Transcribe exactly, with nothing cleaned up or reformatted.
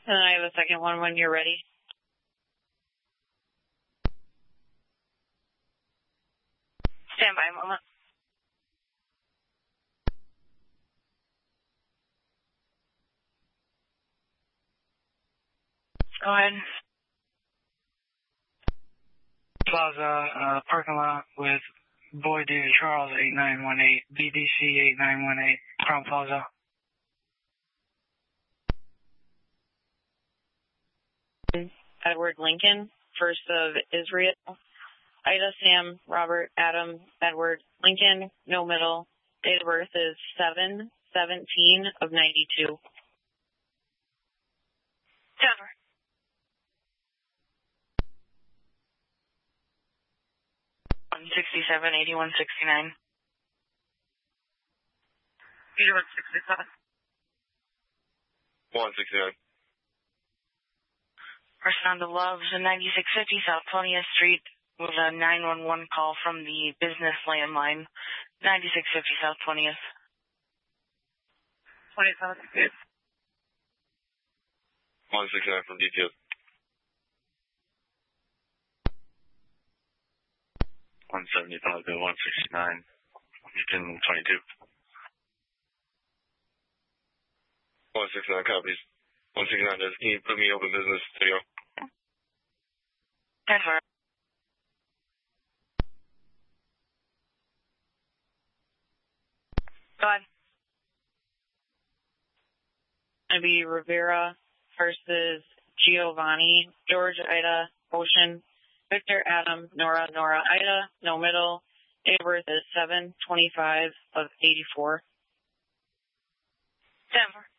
And then I have a second one when you're ready. Stand by a moment. Go ahead. Plaza, uh, parking lot with Boyd David Charles, eight nine one eight, B D C eight nine one eight, Crown Plaza. Edward Lincoln, first of Israel. Ida, Sam, Robert, Adam, Edward, Lincoln, no middle. Date of birth is seven seventeen of ninety-two. Denver. one sixty-seven, eighty-one sixty-nine. Peter, one sixty-seven. one sixty-nine. Person on the Loves, ninety-six fifty South twentieth Street, with a nine one one call from the business landline, ninety-six fifty South twentieth. twenty-seven. one sixty-nine from D T S. one seventy-five to one sixty-nine, Houston twenty-two. one sixty-nine copies. one sixty-nine, does can you put me open business studio? Denver. Go ahead. It'll be Rivera versus Giovanni, George, Ida, Ocean, Victor, Adam, Nora, Nora, Ida, no middle. Date of birth is seven twenty-five of eighty-four. Denver.